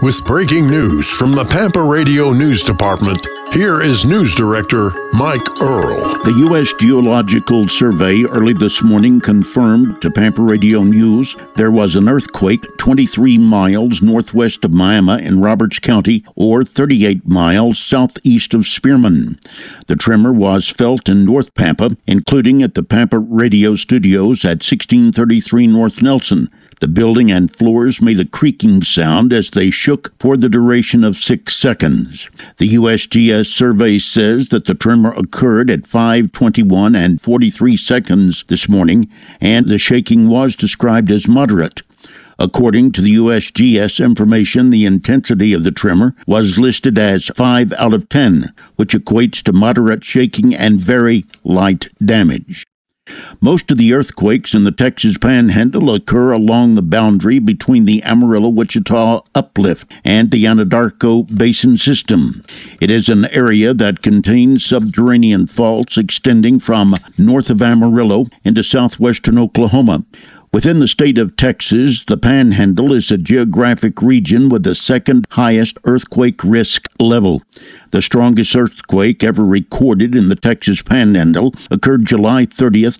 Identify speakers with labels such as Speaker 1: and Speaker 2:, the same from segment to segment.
Speaker 1: With breaking news from the Pampa Radio News Department, here is News Director Mike Earl.
Speaker 2: The U.S. Geological Survey early this morning confirmed to Pampa Radio News there was an earthquake 23 miles northwest of Miami in Roberts County, or 38 miles southeast of Spearman. The tremor was felt in North Pampa, including at the Pampa Radio Studios at 1633 North Nelson. The building and floors made a creaking sound as they shook for the duration of 6 seconds. The USGS survey says that the tremor occurred at 5:21 and 43 seconds this morning, and the shaking was described as moderate. According to the USGS information, the intensity of the tremor was listed as 5 out of 10, which equates to moderate shaking and very light damage. Most of the earthquakes in the Texas Panhandle occur along the boundary between the Amarillo-Wichita Uplift and the Anadarko Basin System. It is an area that contains subterranean faults extending from north of Amarillo into southwestern Oklahoma. Within the state of Texas, the Panhandle is a geographic region with the second highest earthquake risk level. The strongest earthquake ever recorded in the Texas Panhandle occurred July 30th,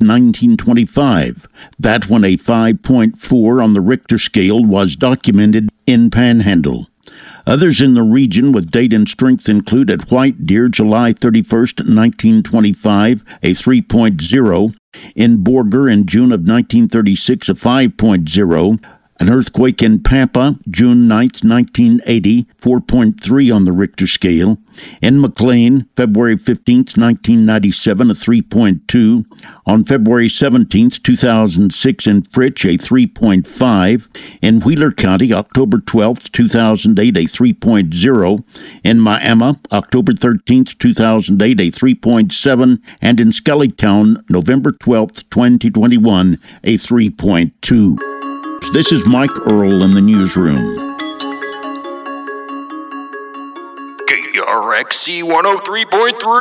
Speaker 2: 1925. That when a 5.4 on the Richter scale was documented in Panhandle. Others in the region with date and strength include at White Deer, July 31st, 1925, a 3.0, in Borger in June of 1936, a 5.0, an earthquake in Pampa, June 9th, 1980, 4.3 on the Richter scale. In McLean, February 15th, 1997, a 3.2. On February 17th, 2006, in Fritch, a 3.5. In Wheeler County, October 12th, 2008, a 3.0. In Miami, October 13th, 2008, a 3.7. And in Skellytown, November 12th, 2021, a 3.2. This is Mike Earl in the newsroom.
Speaker 3: KRXC 103.3.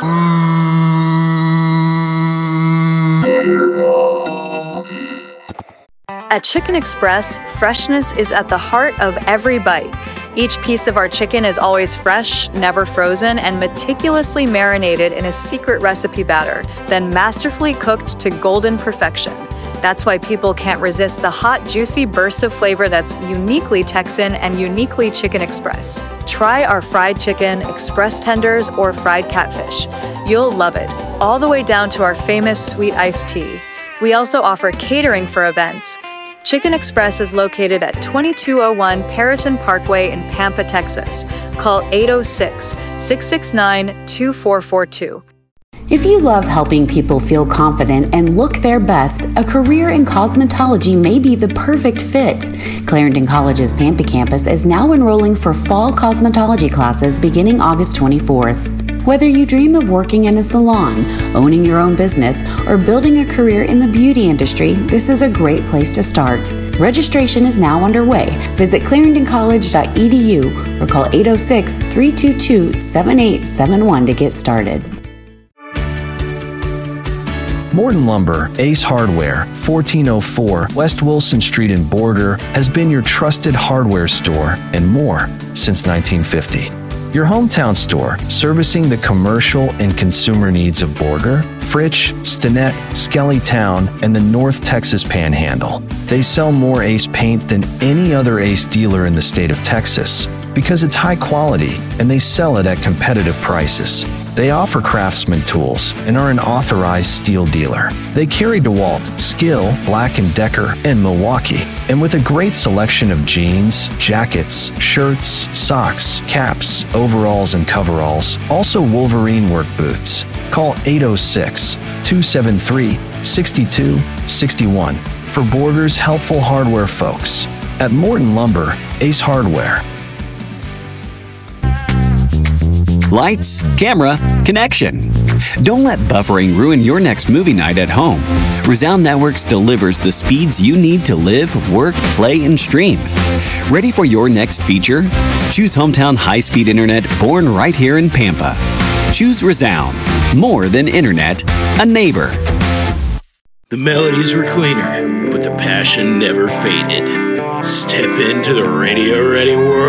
Speaker 4: At Chicken Express, freshness is at the heart of every bite. Each piece of our chicken is always fresh, never frozen, and meticulously marinated in a secret recipe batter, then masterfully cooked to golden perfection. That's why people can't resist the hot, juicy burst of flavor that's uniquely Texan and uniquely Chicken Express. Try our fried chicken, express tenders, or fried catfish. You'll love it, all the way down to our famous sweet iced tea. We also offer catering for events. Chicken Express is located at 2201 Perriton Parkway in Pampa, Texas. Call 806-669-2442.
Speaker 5: If you love helping people feel confident and look their best, a career in cosmetology may be the perfect fit. Clarendon College's Pampa campus is now enrolling for fall cosmetology classes beginning August 24th. Whether you dream of working in a salon, owning your own business, or building a career in the beauty industry, this is a great place to start. Registration is now underway. Visit clarendoncollege.edu or call 806-322-7871 to get started.
Speaker 6: Morton Lumber, Ace Hardware, 1404 West Wilson Street in Borger, has been your trusted hardware store and more since 1950. Your hometown store, servicing the commercial and consumer needs of Borger, Fritch, Stinnett, Skellytown, and the North Texas Panhandle. They sell more Ace paint than any other Ace dealer in the state of Texas because it's high quality and they sell it at competitive prices. They offer Craftsman tools and are an authorized steel dealer. They carry DeWalt, Skill, Black & Decker, and Milwaukee. And with a great selection of jeans, jackets, shirts, socks, caps, overalls, and coveralls, also Wolverine work boots. Call 806-273-6261 for Borger's helpful hardware folks. At Morton Lumber, Ace Hardware.
Speaker 7: Lights, camera, connection. Don't let buffering ruin your next movie night at home. Resound Networks delivers the speeds you need to live, work, play, and stream. Ready for your next feature? Choose hometown high-speed internet born right here in Pampa. Choose Resound. More than internet, a neighbor.
Speaker 3: The melodies were cleaner, but the passion never faded. Step into the radio-ready world